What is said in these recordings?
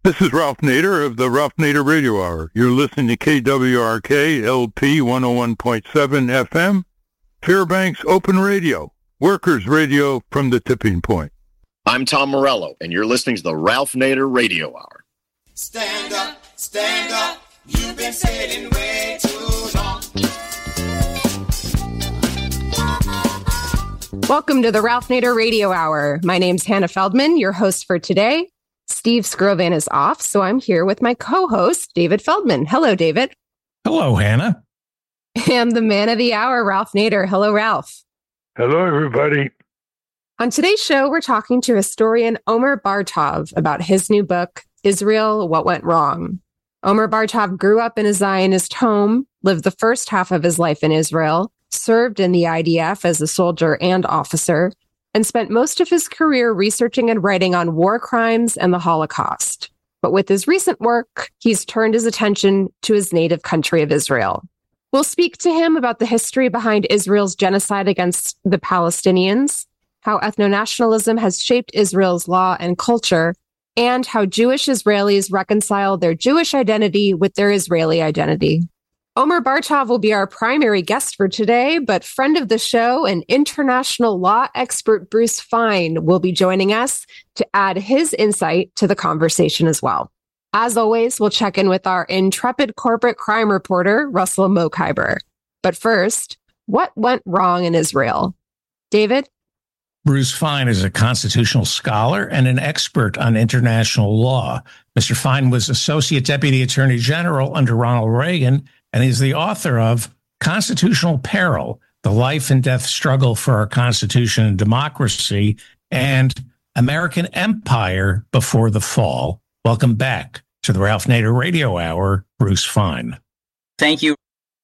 This is Ralph Nader of the Ralph Nader Radio Hour. You're listening to KWRK LP 101.7 FM, Fairbanks Open Radio, workers' radio from the tipping point. I'm Tom Morello, and you're listening to the Ralph Nader Radio Hour. Stand up, you've been sailing way too long. Welcome to the Ralph Nader Radio Hour. My name's Hannah Feldman, your host for today. Steve Skrovan is off, so I'm here with my co-host, David Feldman. Hello, David. Hello, Hannah. And the man of the hour, Ralph Nader. Hello, Ralph. Hello, everybody. On today's show, we're talking to historian Omer Bartov about his new book, Israel, What Went Wrong. Omer Bartov grew up in a Zionist home, lived the first half of his life in Israel, served in the IDF as a soldier and officer, and spent most of his career researching and writing on war crimes and the Holocaust. But with his recent work, he's turned his attention to his native country of Israel. We'll speak to him about the history behind Israel's genocide against the Palestinians, how ethno-nationalism has shaped Israel's law and culture, and how Jewish Israelis reconcile their Jewish identity with their Israeli identity. Omer Bartov will be our primary guest for today, but friend of the show and international law expert Bruce Fein will be joining us to add his insight to the conversation as well. As always, we'll check in with our intrepid corporate crime reporter, Russell Mokhiber. But first, what went wrong in Israel? David? Bruce Fein is a constitutional scholar and an expert on international law. Mr. Fein was Associate Deputy Attorney General under Ronald Reagan, and he's the author of Constitutional Peril, The Life and Death Struggle for Our Constitution and Democracy, and American Empire Before the Fall. Welcome back to the Ralph Nader Radio Hour, Bruce Fein. Thank you.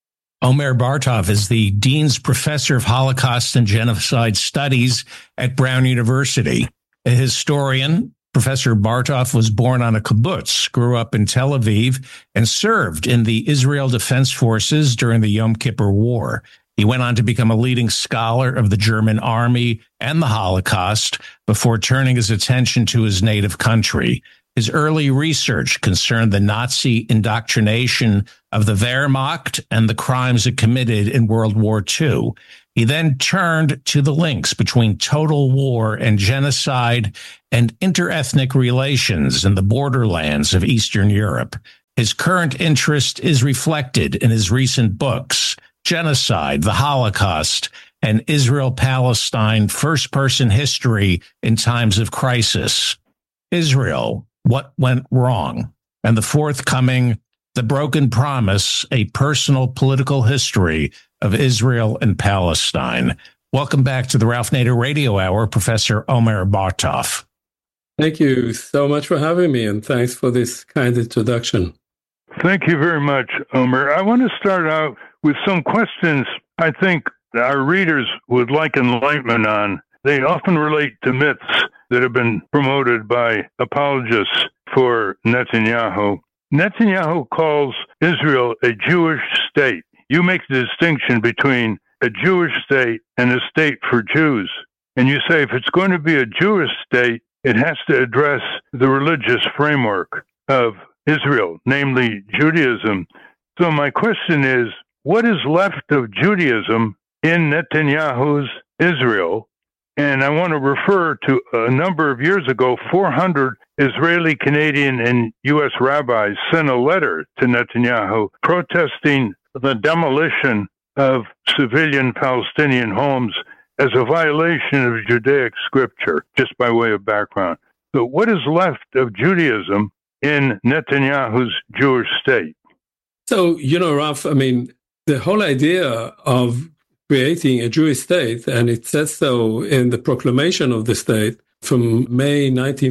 Omer Bartov is the Dean's Professor of Holocaust and Genocide Studies at Brown University. A historian, Professor Bartov was born on a kibbutz, grew up in Tel Aviv, and served in the Israel Defense Forces during the Yom Kippur War. He went on to become a leading scholar of the German army and the Holocaust before turning his attention to his native country. His early research concerned the Nazi indoctrination of the Wehrmacht and the crimes it committed in World War II. He then turned to the links between total war and genocide and interethnic relations in the borderlands of Eastern Europe. His current interest is reflected in his recent books, Genocide, the Holocaust, and Israel-Palestine First-Person History in Times of Crisis. Israel, What Went Wrong? And the forthcoming The Broken Promise, A Personal Political History of Israel and Palestine. Welcome back to the Ralph Nader Radio Hour, Professor Omer Bartov. Thank you so much for having me, and thanks for this kind introduction. Thank you very much, Omer. I want to start out with some questions I think our readers would like enlightenment on. They often relate to myths that have been promoted by apologists for Netanyahu. Netanyahu calls Israel a Jewish state. You make the distinction between a Jewish state and a state for Jews. And you say if it's going to be a Jewish state, it has to address the religious framework of Israel, namely Judaism. So my question is, what is left of Judaism in Netanyahu's Israel? And I want to refer to a number of years ago, 400 Israeli, Canadian, and U.S. rabbis sent a letter to Netanyahu protesting the demolition of civilian Palestinian homes as a violation of Judaic scripture, just by way of background. So what is left of Judaism in Netanyahu's Jewish state? So, Ralph, the whole idea of creating a Jewish state, and it says so in the proclamation of the state from May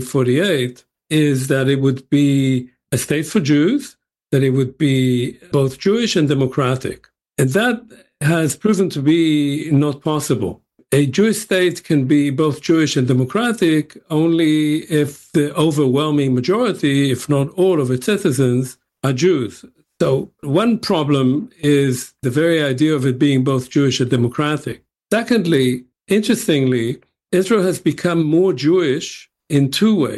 1948, is that it would be a state for Jews, that it would be both Jewish and democratic. And that has proven to be not possible. A Jewish state can be both Jewish and democratic only if the overwhelming majority, if not all of its citizens, are Jews. So one problem is the very idea of it being both Jewish and democratic. Secondly, interestingly, Israel has become more Jewish in two ways.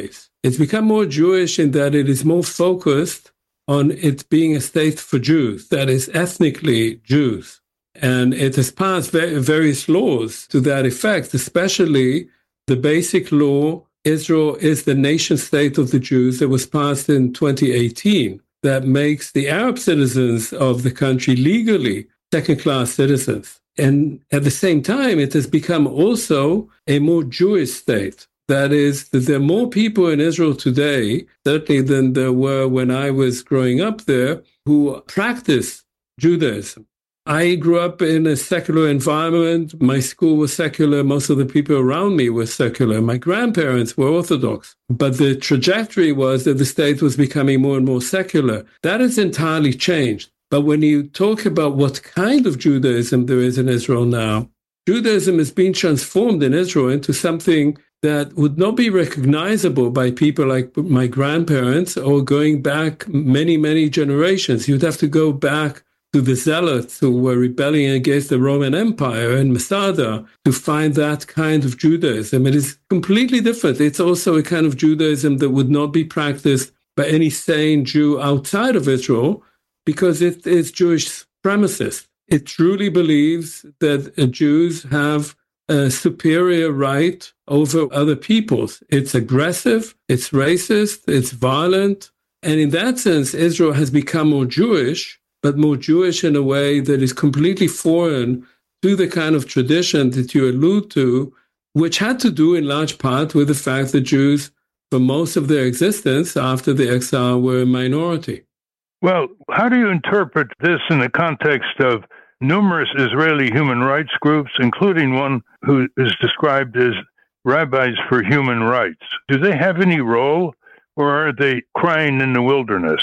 It's become more Jewish in that it is more focused on it being a state for Jews, that is ethnically Jews. And it has passed various laws to that effect, especially the basic law, Israel is the nation state of the Jews, that was passed in 2018, that makes the Arab citizens of the country legally second-class citizens. And at the same time, it has become also a more Jewish state. That is, that there are more people in Israel today, certainly than there were when I was growing up there, who practice Judaism. I grew up in a secular environment. My school was secular. Most of the people around me were secular. My grandparents were Orthodox. But the trajectory was that the state was becoming more and more secular. That has entirely changed. But when you talk about what kind of Judaism there is in Israel now, Judaism has been transformed in Israel into something that would not be recognizable by people like my grandparents or going back many, many generations. You'd have to go back to the Zealots who were rebelling against the Roman Empire and Masada to find that kind of Judaism. It is completely different. It's also a kind of Judaism that would not be practiced by any sane Jew outside of Israel because it is Jewish supremacist. It truly believes that Jews have a superior right over other peoples. It's aggressive, it's racist, it's violent. And in that sense, Israel has become more Jewish, but more Jewish in a way that is completely foreign to the kind of tradition that you allude to, which had to do in large part with the fact that Jews, for most of their existence after the exile, were a minority. Well, how do you interpret this in the context of numerous Israeli human rights groups, including one who is described as Rabbis for Human Rights? Do they have any role, or are they crying in the wilderness?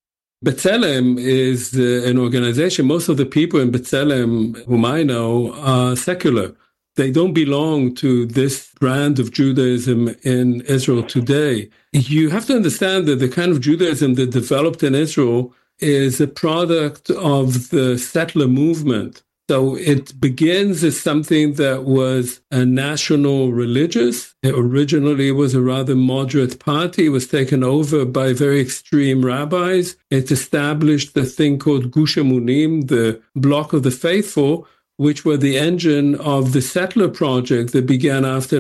B'Tselem is an organization. Most of the people in B'Tselem, whom I know, are secular. They don't belong to this brand of Judaism in Israel today. You have to understand that the kind of Judaism that developed in Israel is a product of the settler movement. So it begins as something that was a national religious. It originally was a rather moderate party. It was taken over by very extreme rabbis. It established the thing called Gush Emunim, the Block of the Faithful, which were the engine of the settler project that began after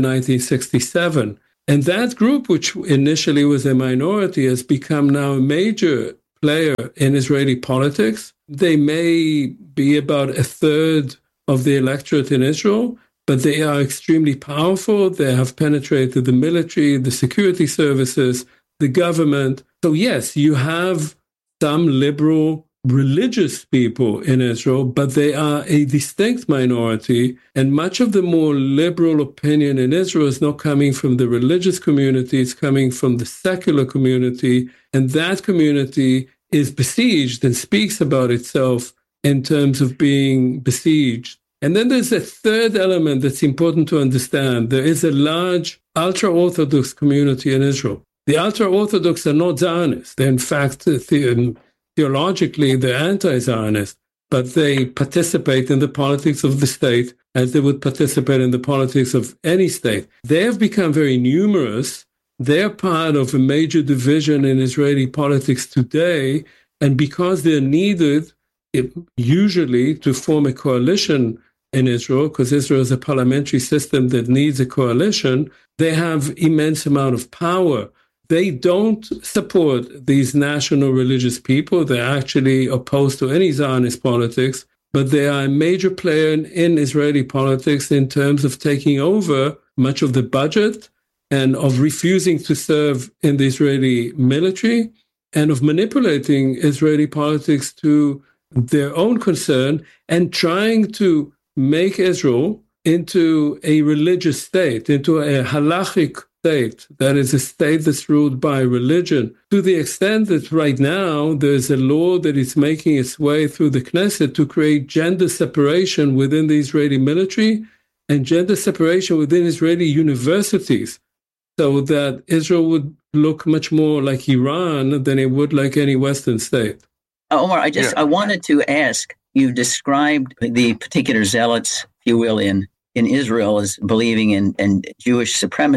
1967. And that group, which initially was a minority, has become now a major player in Israeli politics. They may be about a third of the electorate in Israel, but they are extremely powerful. They have penetrated the military, the security services, the government. So yes, you have some liberal religious people in Israel, but they are a distinct minority. And much of the more liberal opinion in Israel is not coming from the religious community, it's coming from the secular community. And that community is besieged and speaks about itself in terms of being besieged. And then there's a third element that's important to understand. There is a large ultra-Orthodox community in Israel. The ultra-Orthodox are not Zionists. They're in fact, theologically, they're anti-Zionist, but they participate in the politics of the state as they would participate in the politics of any state. They have become very numerous. They're part of a major division in Israeli politics today, and because they're needed usually to form a coalition in Israel, because Israel is a parliamentary system that needs a coalition, they have immense amount of power. They don't support these national religious people. They're actually opposed to any Zionist politics, but they are a major player in Israeli politics in terms of taking over much of the budget and of refusing to serve in the Israeli military and of manipulating Israeli politics to their own concern and trying to make Israel into a religious state, into a halachic state, that is a state that's ruled by religion, to the extent that right now there's a law that is making its way through the Knesset to create gender separation within the Israeli military and gender separation within Israeli universities, so that Israel would look much more like Iran than it would like any Western state. Omar, I wanted to ask, you've described the particular zealots, if you will, in Israel as believing in Jewish supremacy.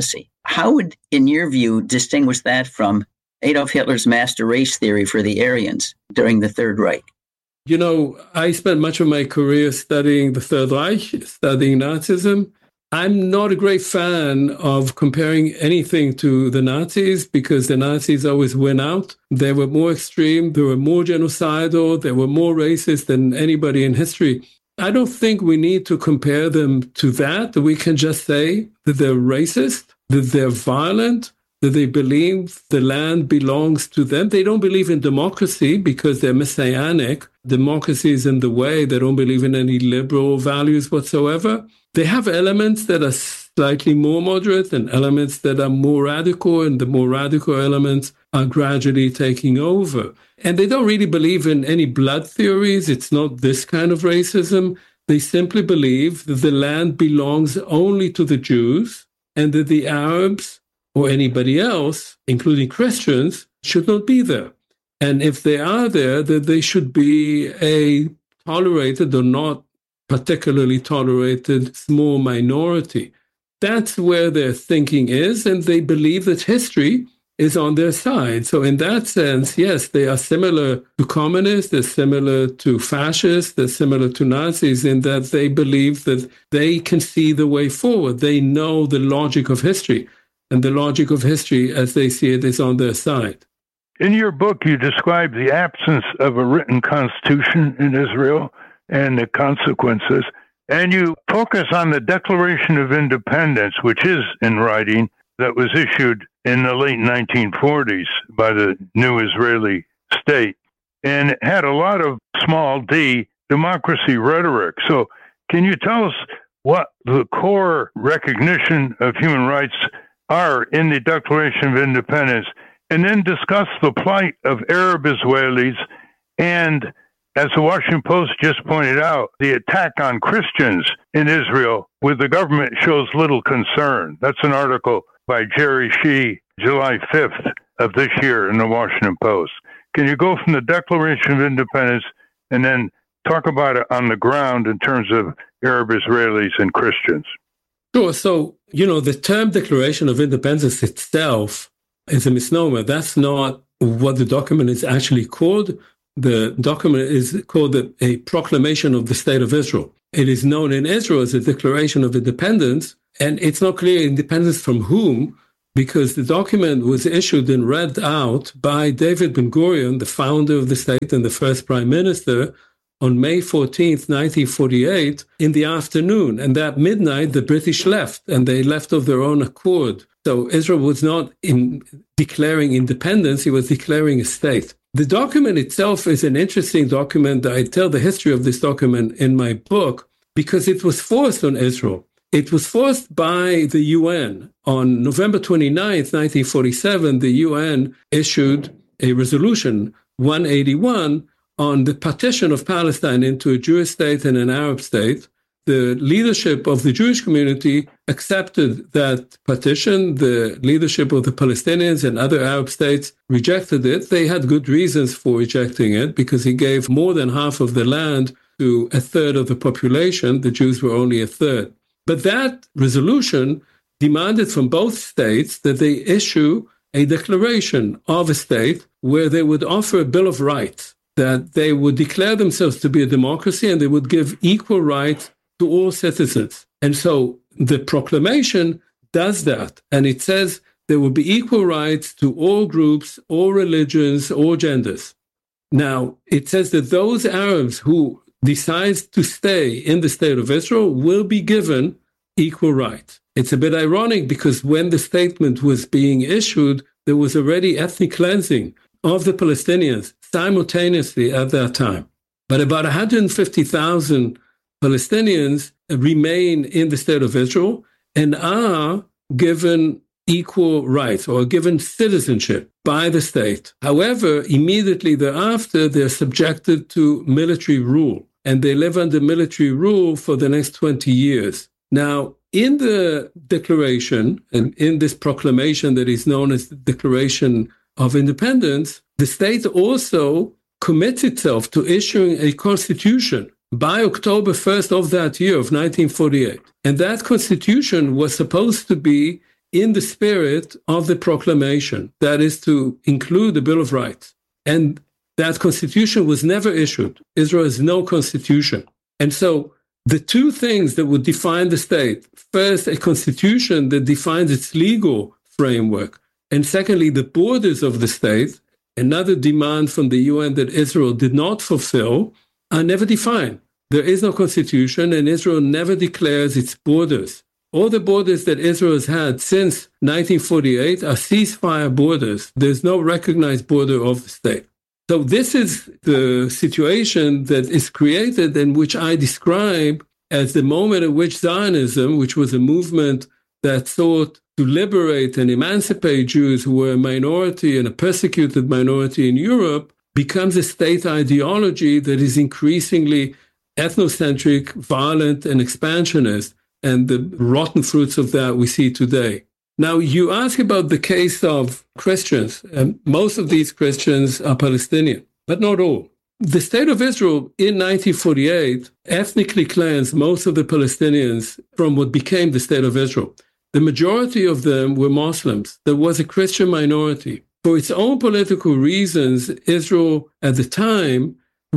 how would, in your view, distinguish that from Adolf Hitler's master race theory for the Aryans during the Third Reich? You know, I spent much of my career studying the Third Reich, studying Nazism. I'm not a great fan of comparing anything to the Nazis because the Nazis always win out. They were more extreme, they were more genocidal, they were more racist than anybody in history. I don't think we need to compare them to that. We can just say that they're racist, that they're violent, that they believe the land belongs to them. They don't believe in democracy because they're messianic. Democracy is in the way. They don't believe in any liberal values whatsoever. They have elements that are slightly more moderate and elements that are more radical, and the more radical elements are gradually taking over. And they don't really believe in any blood theories. It's not this kind of racism. They simply believe that the land belongs only to the Jews and that the Arabs or anybody else, including Christians, should not be there. And if they are there, that they should be a tolerated or not particularly tolerated small minority. That's where their thinking is, and they believe that history is on their side. So in that sense, yes, they are similar to communists, they're similar to fascists, they're similar to Nazis in that they believe that they can see the way forward. They know the logic of history, and the logic of history, as they see it, is on their side. In your book, you describe the absence of a written constitution in Israel and the consequences. And you focus on the Declaration of Independence, which is in writing, that was issued in the late 1940s by the new Israeli state. And it had a lot of small d democracy rhetoric. So can you tell us what the core recognition of human rights are in the Declaration of Independence, and then discuss the plight of Arab Israelis and, as the Washington Post just pointed out, the attack on Christians in Israel, where the government shows little concern. That's an article by Jerry Shee, July 5th of this year in the Washington Post. Can you go from the Declaration of Independence and then talk about it on the ground in terms of Arab Israelis and Christians? Sure. So, the term Declaration of Independence itself is a misnomer. That's not what the document is actually called. The document is called a Proclamation of the State of Israel. It is known in Israel as a Declaration of Independence, and it's not clear independence from whom, because the document was issued and read out by David Ben-Gurion, the founder of the state and the first prime minister, on May 14th, 1948, in the afternoon. And at midnight, the British left, and they left of their own accord. So Israel was not declaring independence, it was declaring a state. The document itself is an interesting document. I tell the history of this document in my book because it was forced on Israel. It was forced by the UN. On November 29th, 1947, the UN issued a resolution, 181, on the partition of Palestine into a Jewish state and an Arab state. The leadership of the Jewish community accepted that partition. The leadership of the Palestinians and other Arab states rejected it. They had good reasons for rejecting it because it gave more than half of the land to a third of the population. The Jews were only a third. But that resolution demanded from both states that they issue a declaration of a state where they would offer a Bill of Rights, that they would declare themselves to be a democracy and they would give equal rights to all citizens. And so the proclamation does that. And it says there will be equal rights to all groups, all religions, all genders. Now, it says that those Arabs who decide to stay in the state of Israel will be given equal rights. It's a bit ironic because when the statement was being issued, there was already ethnic cleansing of the Palestinians simultaneously at that time. But about 150,000 Palestinians remain in the state of Israel and are given equal rights or given citizenship by the state. However, immediately thereafter, they're subjected to military rule, and they live under military rule for the next 20 years. Now, in the declaration and in this proclamation that is known as the Declaration of Independence, the state also commits itself to issuing a constitution by October 1st of that year of 1948. And that constitution was supposed to be in the spirit of the proclamation, that is to include the Bill of Rights. And that constitution was never issued. Israel has no constitution. And so the two things that would define the state, first, a constitution that defines its legal framework, and secondly, the borders of the state, another demand from the UN that Israel did not fulfill, are never defined. There is no constitution, and Israel never declares its borders. All the borders that Israel has had since 1948 are ceasefire borders. There's no recognized border of the state. So this is the situation that is created and which I describe as the moment at which Zionism, which was a movement that sought to liberate and emancipate Jews who were a minority and a persecuted minority in Europe, becomes a state ideology that is increasingly ethnocentric, violent, and expansionist. And the rotten fruits of that we see today. Now, you ask about the case of Christians, and most of these Christians are Palestinian, but not all. The state of Israel in 1948 ethnically cleansed most of the Palestinians from what became the state of Israel. The majority of them were Muslims. There was a Christian minority. For its own political reasons, Israel at the time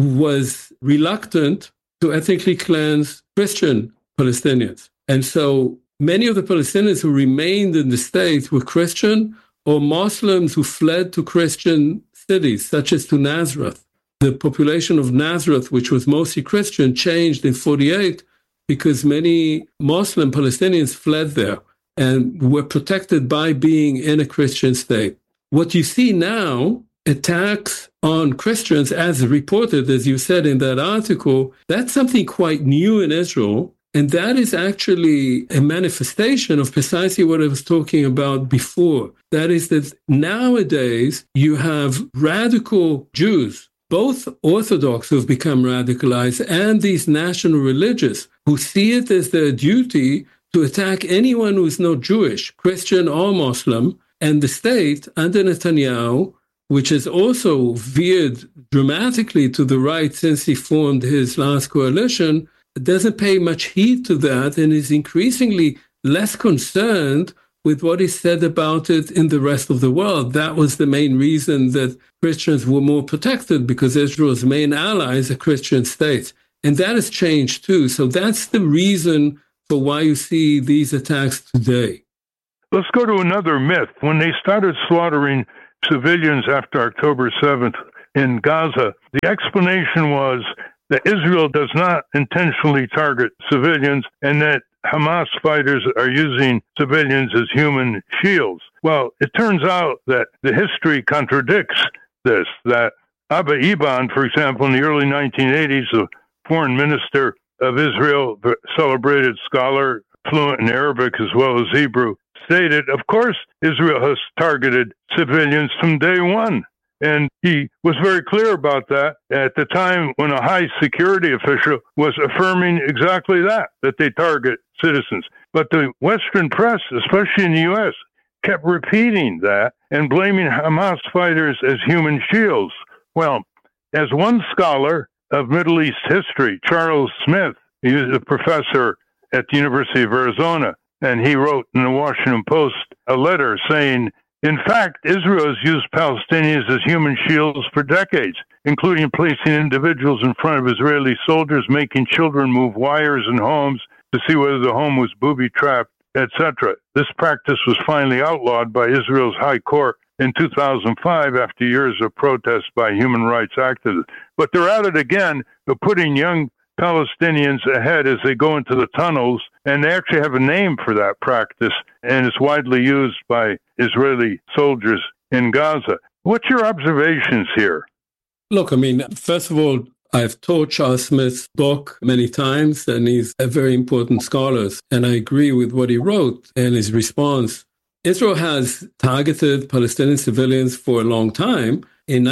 was reluctant to ethnically cleanse Christian Palestinians. And so many of the Palestinians who remained in the state were Christian or Muslims who fled to Christian cities, such as to Nazareth. The population of Nazareth, which was mostly Christian, changed in 1948 because many Muslim Palestinians fled there and were protected by being in a Christian state. What you see now, attacks on Christians, as reported, as you said in that article, that's something quite new in Israel. And that is actually a manifestation of precisely what I was talking about before. That is that nowadays you have radical Jews, both Orthodox who have become radicalized and these national religious who see it as their duty to attack anyone who is not Jewish, Christian or Muslim. And the state under Netanyahu, which has also veered dramatically to the right since he formed his last coalition, doesn't pay much heed to that and is increasingly less concerned with what is said about it in the rest of the world. That was the main reason that Christians were more protected, because Israel's main allies are Christian states. And that has changed too. So that's the reason for why you see these attacks today. Let's go to another myth. When they started slaughtering civilians after October 7th in Gaza, the explanation was that Israel does not intentionally target civilians and that Hamas fighters are using civilians as human shields. Well, it turns out that the history contradicts this, that Abba Eban, for example, in the early 1980s, the foreign minister of Israel, celebrated scholar, fluent in Arabic as well as Hebrew, stated, of course, Israel has targeted civilians from day one. And he was very clear about that at the time when a high security official was affirming exactly that they target citizens. But the Western press, especially in the U.S., kept repeating that and blaming Hamas fighters as human shields. Well, as one scholar of Middle East history, Charles Smith, he was a professor at the University of Arizona, and he wrote in the Washington Post a letter saying, in fact, Israel has used Palestinians as human shields for decades, including placing individuals in front of Israeli soldiers, making children move wires in homes to see whether the home was booby-trapped, etc. This practice was finally outlawed by Israel's High Court in 2005 after years of protests by human rights activists. But they're at it again, putting young Palestinians ahead as they go into the tunnels, and they actually have a name for that practice, and it's widely used by Israeli soldiers in Gaza. What's your observations here? Look, I mean, first of all, I've taught Charles Smith's book many times, and he's a very important scholar, and I agree with what he wrote and his response. Israel has targeted Palestinian civilians for a long time. In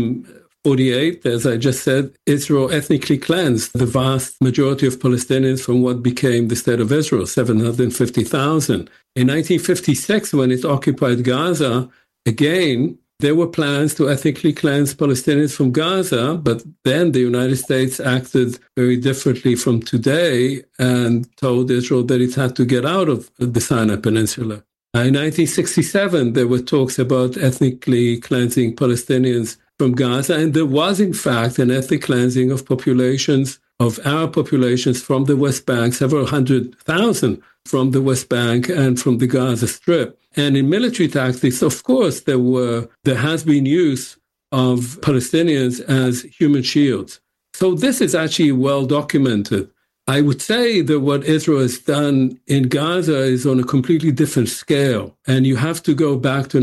1948, as I just said, Israel ethnically cleansed the vast majority of Palestinians from what became the State of Israel, 750,000. In 1956, when it occupied Gaza, again, there were plans to ethnically cleanse Palestinians from Gaza, but then the United States acted very differently from today and told Israel that it had to get out of the Sinai Peninsula. In 1967, there were talks about ethnically cleansing Palestinians from Gaza, and there was, in fact, an ethnic cleansing of populations, of Arab populations from the West Bank, several 100,000 from the West Bank and from the Gaza Strip. And in military tactics, of course, there has been use of Palestinians as human shields. So this is actually well documented. I would say that what Israel has done in Gaza is on a completely different scale. And you have to go back to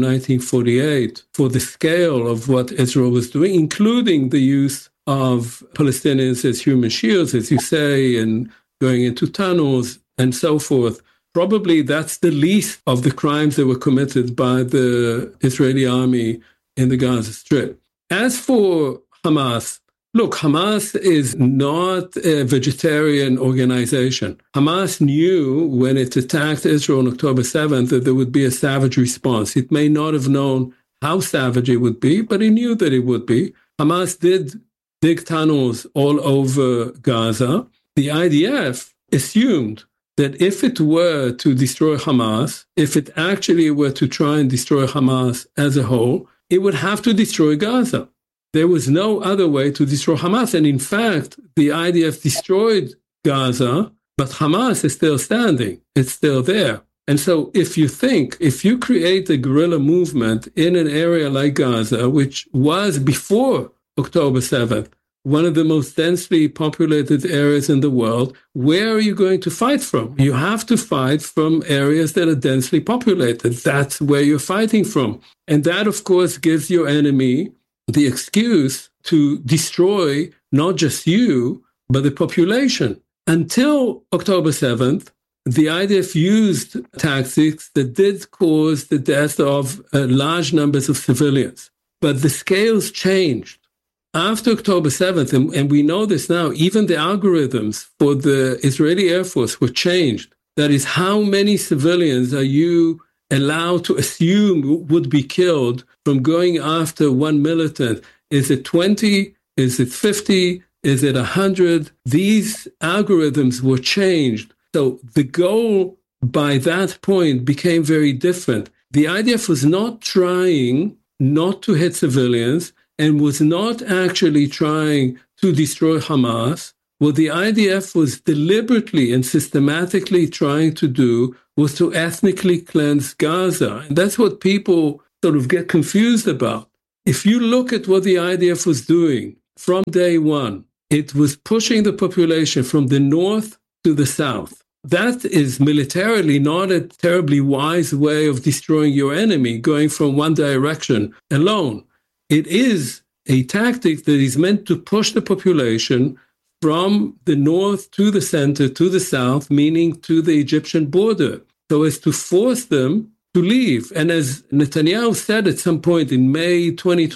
1948 for the scale of what Israel was doing, including the use of Palestinians as human shields, as you say, and going into tunnels and so forth. Probably that's the least of the crimes that were committed by the Israeli army in the Gaza Strip. As for Hamas, look, Hamas is not a vegetarian organization. Hamas knew when it attacked Israel on October 7th that there would be a savage response. It may not have known how savage it would be, but it knew that it would be. Hamas did dig tunnels all over Gaza. The IDF assumed that if it were to destroy Hamas, if it actually were to try and destroy Hamas as a whole, it would have to destroy Gaza. There was no other way to destroy Hamas. And in fact, the IDF destroyed Gaza, but Hamas is still standing. It's still there. And so if you create a guerrilla movement in an area like Gaza, which was before October 7th, one of the most densely populated areas in the world, where are you going to fight from? You have to fight from areas that are densely populated. That's where you're fighting from. And that, of course, gives your enemy the excuse to destroy not just you, but the population. Until October 7th, the IDF used tactics that did cause the death of large numbers of civilians. But the scales changed. After October 7th, and we know this now, even the algorithms for the Israeli Air Force were changed. That is, how many civilians are you allowed to assume would be killed from going after one militant? Is it 20? Is it 50? Is it 100? These algorithms were changed. So the goal by that point became very different. The IDF was not trying not to hit civilians and was not actually trying to destroy Hamas. What the IDF was deliberately and systematically trying to do was to ethnically cleanse Gaza. And that's what people sort of get confused about. If you look at what the IDF was doing from day one, it was pushing the population from the north to the south. That is militarily not a terribly wise way of destroying your enemy, going from one direction alone. It is a tactic that is meant to push the population from the north to the center to the south, meaning to the Egyptian border, so as to force them to leave. And as Netanyahu said at some point in May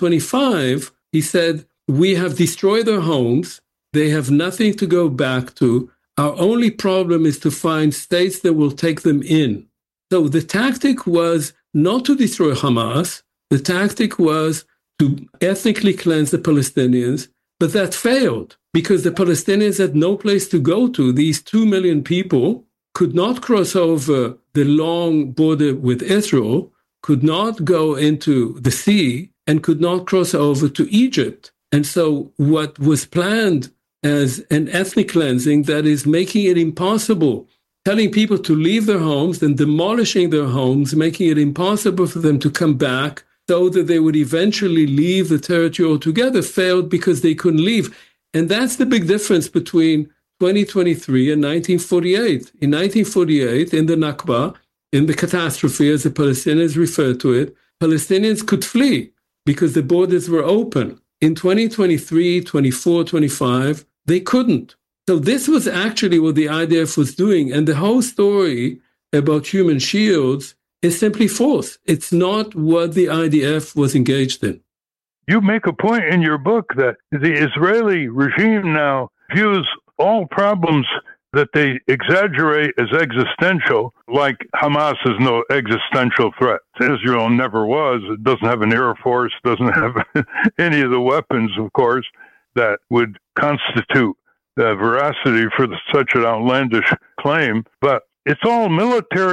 2025, he said, "We have destroyed their homes. They have nothing to go back to. Our only problem is to find states that will take them in." So the tactic was not to destroy Hamas. The tactic was to ethnically cleanse the Palestinians, but that failed because the Palestinians had no place to go to. These 2 million people could not cross over the long border with Israel, could not go into the sea, and could not cross over to Egypt. And so what was planned as an ethnic cleansing, that is making it impossible, telling people to leave their homes, then demolishing their homes, making it impossible for them to come back so that they would eventually leave the territory altogether, failed because they couldn't leave. And that's the big difference between 2023 and 1948. In 1948, in the Nakba, in the catastrophe, as the Palestinians refer to it, Palestinians could flee because the borders were open. In 2023, 24, 25, they couldn't. So this was actually what the IDF was doing. And the whole story about human shields is simply false. It's not what the IDF was engaged in. You make a point in your book that the Israeli regime now views all problems that they exaggerate as existential, like Hamas is no existential threat. Israel never was. It doesn't have an air force, doesn't have any of the weapons, of course, that would constitute the veracity for such an outlandish claim. But it's all military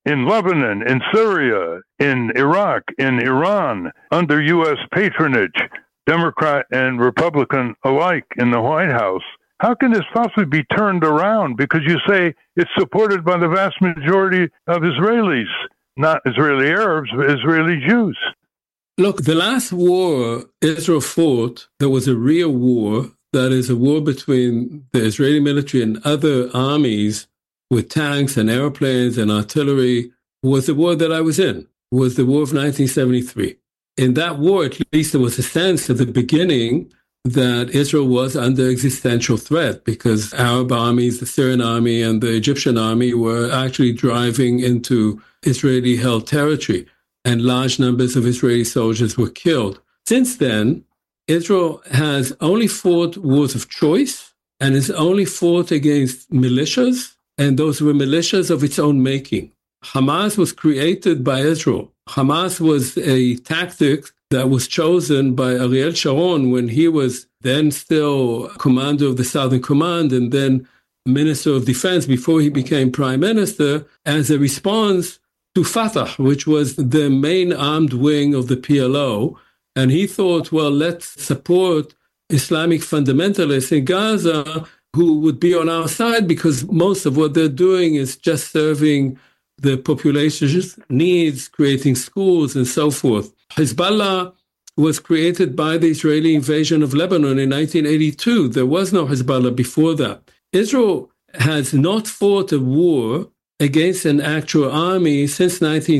in Lebanon, in Syria, in Iraq, in Iran, under U.S. patronage, Democrat and Republican alike in the White House. How can this possibly be turned around? Because you say it's supported by the vast majority of Israelis, not Israeli Arabs, but Israeli Jews. Look, the last war Israel fought, there was a real war, that is a war between the Israeli military and other armies with tanks and airplanes and artillery, was the war that I was in, was the war of 1973. In that war, at least there was a sense at the beginning that Israel was under existential threat because Arab armies, the Syrian army and the Egyptian army were actually driving into Israeli-held territory, and large numbers of Israeli soldiers were killed. Since then, Israel has only fought wars of choice and has only fought against militias, and those were militias of its own making. Hamas was created by Israel. Hamas was a tactic that was chosen by Ariel Sharon when he was then still commander of the Southern Command and then Minister of Defense before he became Prime Minister, as a response to Fatah, which was the main armed wing of the PLO. And he thought, well, let's support Islamic fundamentalists in Gaza who would be on our side because most of what they're doing is just serving the population's needs, creating schools and so forth. Hezbollah was created by the Israeli invasion of Lebanon in 1982. There was no Hezbollah before that. Israel has not fought a war against an actual army since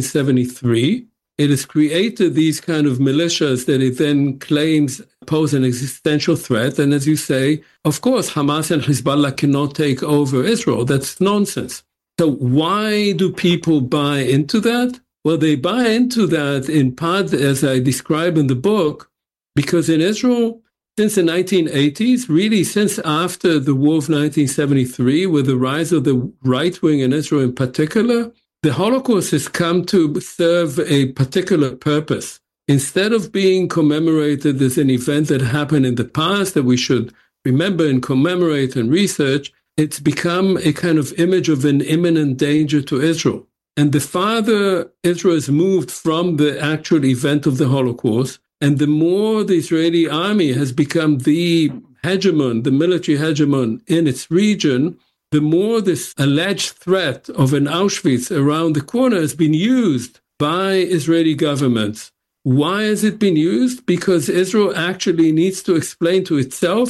1973. It has created these kind of militias that it then claims pose an existential threat. And as you say, of course, Hamas and Hezbollah cannot take over Israel. That's nonsense. So why do people buy into that? Well, they buy into that in part, as I describe in the book, because in Israel, since the 1980s, really since after the war of 1973, with the rise of the right wing in Israel in particular, the Holocaust has come to serve a particular purpose. Instead of being commemorated as an event that happened in the past that we should remember and commemorate and research, it's become a kind of image of an imminent danger to Israel. And the farther Israel has moved from the actual event of the Holocaust, and the more the Israeli army has become the hegemon, the military hegemon in its region, the more this alleged threat of an Auschwitz around the corner has been used by Israeli governments. Why has it been used? Because Israel actually needs to explain to itself